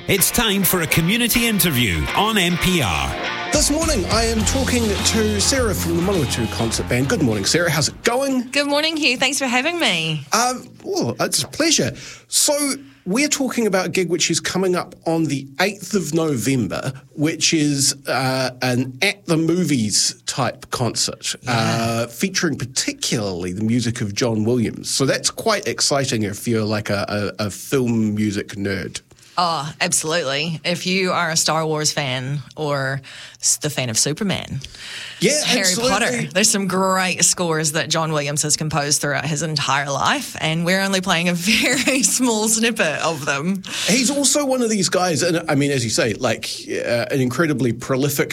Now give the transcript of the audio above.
It's time for a community interview on NPR. This morning, I am talking to Sarah from the Manawatu Concert Band. Good morning, Sarah. How's it going? Good morning, Hugh. Thanks for having me. It's a pleasure. So, we're talking about a gig which is coming up on the 8th of November, which is an at the movies type concert, featuring particularly the music of John Williams. So that's quite exciting if you're like a film music nerd. Oh, absolutely. If you are a Star Wars fan or the fan of Superman, Harry absolutely. Potter, there's some great scores that John Williams has composed throughout his entire life, and we're only playing a very small snippet of them. He's also one of these guys, and I mean, as you say, like an incredibly prolific